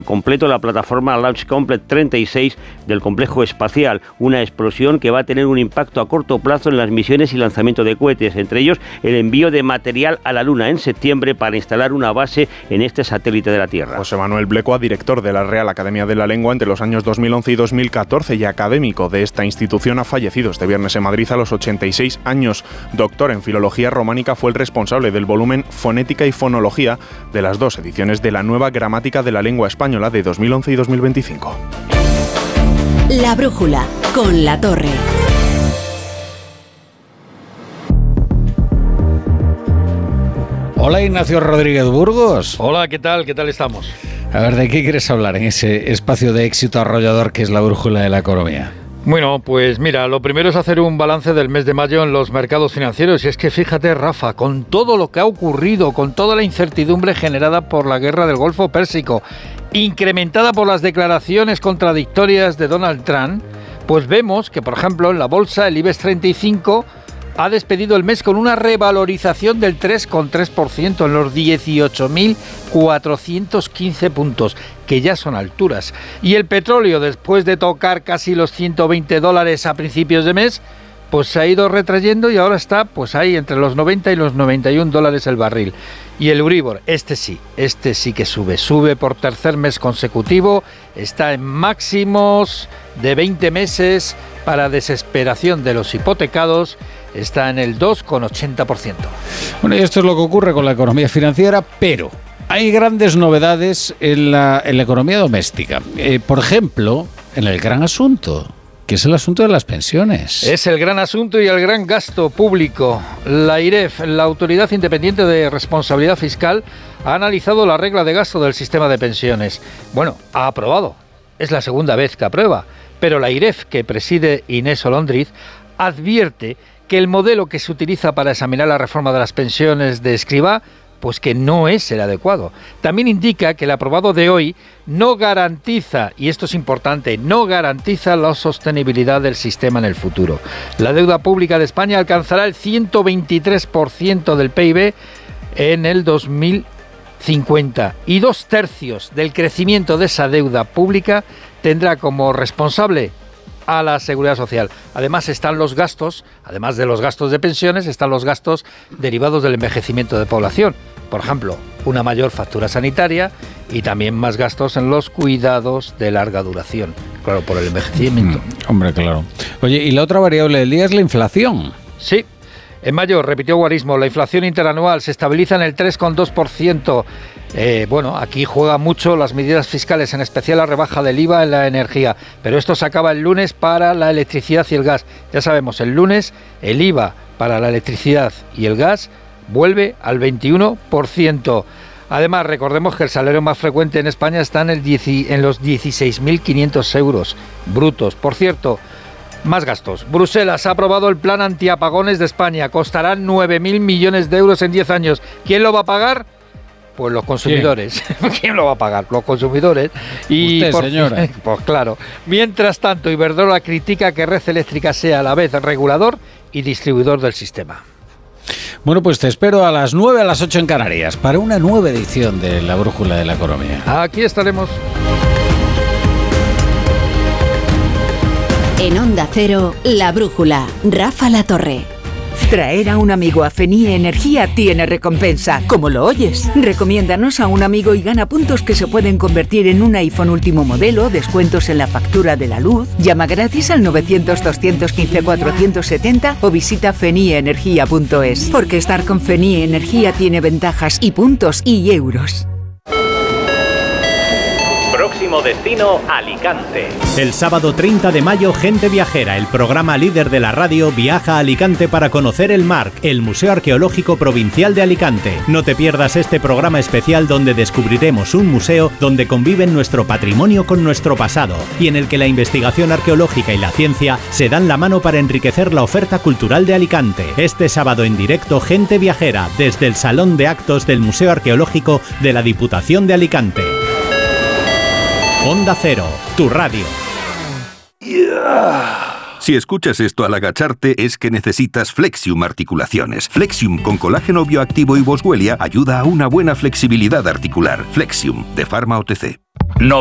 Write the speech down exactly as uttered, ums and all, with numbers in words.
completo la plataforma Launch Complex treinta y seis del complejo espacial, una explosión que va a tener un impacto a corto plazo en las misiones y lanzamiento de cohetes, entre ellos el envío de material a la Luna en septiembre para instalar una base en este satélite de la Tierra. José Manuel Blecua, director de la Real Academia de la Lengua entre los años dos mil once y dos mil catorce y académico de esta institución, ha fallecido este viernes en Madrid a los ochenta y seis años. Doctor en Filología Románica, fue el responsable del volumen Fonética y Fonología de las dos ediciones de la Nueva Gramática de la Lengua Española de dos mil once y dos mil veinticinco. La brújula con La Torre. Hola, Ignacio Rodríguez Burgos. Hola, ¿qué tal? ¿Qué tal estamos? A ver, ¿de qué quieres hablar en ese espacio de éxito arrollador que es la brújula de la economía? Bueno, pues mira, lo primero es hacer un balance del mes de mayo en los mercados financieros. Y es que fíjate, Rafa, con todo lo que ha ocurrido, con toda la incertidumbre generada por la guerra del Golfo Pérsico, incrementada por las declaraciones contradictorias de Donald Trump, pues vemos que, por ejemplo, en la bolsa el IBEX treinta y cinco ha despedido el mes con una revalorización del tres coma tres por ciento en los dieciocho mil cuatrocientos quince puntos, que ya son alturas. Y el petróleo, después de tocar casi los ciento veinte dólares a principios de mes, pues se ha ido retrayendo y ahora está pues ahí entre los noventa y los noventa y un dólares el barril. Y el Euribor, este sí, este sí que sube, sube por tercer mes consecutivo, está en máximos de veinte meses para desesperación de los hipotecados, está en el dos coma ochenta por ciento. Bueno, y esto es lo que ocurre con la economía financiera, pero hay grandes novedades en la, en la economía doméstica. Eh, por ejemplo, en el gran asunto, que es el asunto de las pensiones. Es el gran asunto y el gran gasto público. La I R E F, la Autoridad Independiente de Responsabilidad Fiscal, ha analizado la regla de gasto del sistema de pensiones. Bueno, ha aprobado. Es la segunda vez que aprueba. Pero la I R E F, que preside Inés Olondriz, advierte que el modelo que se utiliza para examinar la reforma de las pensiones de Escrivá, pues que no es el adecuado. También indica que el aprobado de hoy no garantiza, y esto es importante, no garantiza la sostenibilidad del sistema en el futuro. La deuda pública de España alcanzará el ciento veintitrés por ciento del P I B en el dos mil cincuenta y dos tercios del crecimiento de esa deuda pública tendrá como responsable a la Seguridad Social. Además están los gastos, además de los gastos de pensiones, están los gastos derivados del envejecimiento de población. Por ejemplo, una mayor factura sanitaria y también más gastos en los cuidados de larga duración. Claro, por el envejecimiento. Mm, hombre, claro. Oye, y la otra variable del día es la inflación. Sí. En mayo, repitió Guarismo, la inflación interanual se estabiliza en el tres coma dos por ciento. Eh, bueno, aquí juega mucho las medidas fiscales, en especial la rebaja del I V A en la energía. Pero esto se acaba el lunes para la electricidad y el gas. Ya sabemos, el lunes el I V A para la electricidad y el gas vuelve al veintiuno por ciento. Además, recordemos que el salario más frecuente en España está en, el diez, en los dieciséis mil quinientos euros brutos. Por cierto, más gastos. Bruselas ha aprobado el plan antiapagones de España. Costará nueve mil millones de euros en diez años. ¿Quién lo va a pagar? Pues los consumidores. ¿Quién, ¿Quién lo va a pagar? Los consumidores. Y usted, por, señora. Pues claro. Mientras tanto, Iberdrola critica que Red Eléctrica sea a la vez regulador y distribuidor del sistema. Bueno, pues te espero a las nueve, a las ocho en Canarias, para una nueva edición de La Brújula de la Economía. Aquí estaremos. En Onda Cero, La Brújula, Rafa La Torre. Traer a un amigo a Fenie Energía tiene recompensa, como lo oyes. Recomiéndanos a un amigo y gana puntos que se pueden convertir en un iPhone último modelo, descuentos en la factura de la luz. Llama gratis al novecientos, doscientos quince, cuatrocientos setenta o visita fenie energía punto es. Porque estar con Fenie Energía tiene ventajas y puntos y euros. Próximo destino, Alicante. El sábado treinta de mayo, Gente Viajera, el programa líder de la radio, viaja a Alicante para conocer el M A R C, el Museo Arqueológico Provincial de Alicante. No te pierdas este programa especial donde descubriremos un museo donde conviven nuestro patrimonio con nuestro pasado y en el que la investigación arqueológica y la ciencia se dan la mano para enriquecer la oferta cultural de Alicante. Este sábado en directo, Gente Viajera, desde el Salón de Actos del Museo Arqueológico de la Diputación de Alicante. Onda Cero, tu radio. Yeah. Si escuchas esto al agacharte es que necesitas Flexium Articulaciones. Flexium con colágeno bioactivo y boswellia ayuda a una buena flexibilidad articular. Flexium, de Pharma O T C. No